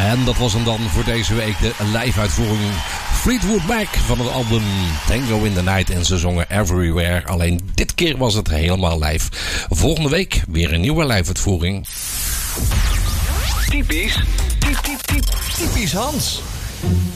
En dat was hem dan voor deze week, de live-uitvoering Fleetwood Mac van het album Tango in the Night. En ze zongen Everywhere. Alleen dit keer was het helemaal live. Volgende week weer een nieuwe live-uitvoering. Typisch Hans.